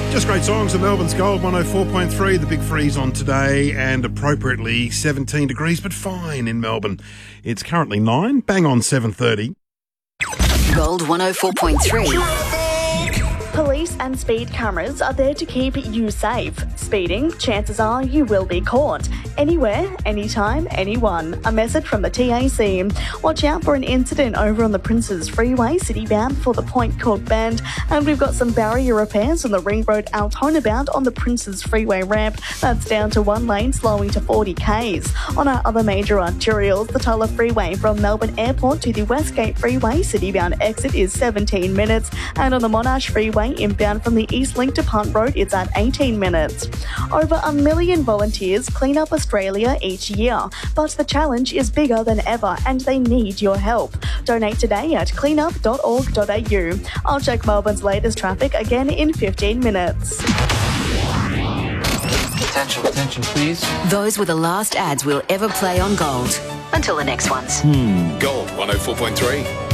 Just great songs of Melbourne's Gold 104.3. The big freeze on today and appropriately 17 degrees, but fine in Melbourne. It's currently 9, bang on 7:30. Gold 104.3. Police and speed cameras are there to keep you safe. Speeding, chances are you will be caught. Anywhere, anytime, anyone. A message from the TAC. Watch out for an incident over on the Princes Freeway, city-bound for the Point Cook Bend. And we've got some barrier repairs on the Ring Road Altona bound on the Princes Freeway ramp. That's down to one lane, slowing to 40 k's. On our other major arterials, the Tulla Freeway from Melbourne Airport to the Westgate Freeway, city-bound exit is 17 minutes. And on the Monash Freeway, inbound from the East Link to Punt Road, it's at 18 minutes. Over 1 million volunteers clean up Australia each year, but the challenge is bigger than ever and they need your help. Donate today at cleanup.org.au. I'll check Melbourne's latest traffic again in 15 minutes. Attention, please. Those were the last ads we'll ever play on Gold. Until the next ones. Gold 104.3.